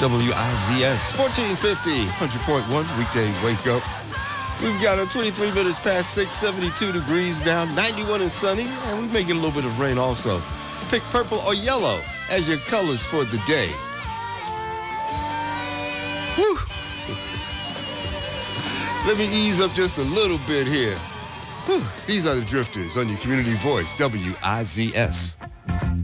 WIZS 1450, 100.1 weekday wake up. We've got a 23 minutes past 6, 72 degrees now, 91 and sunny, and we may get a little bit of rain also. Pick purple or yellow as your colors for the day. Whew. Let me ease up just a little bit here. Whew. These are the Drifters on your community voice, WIZS.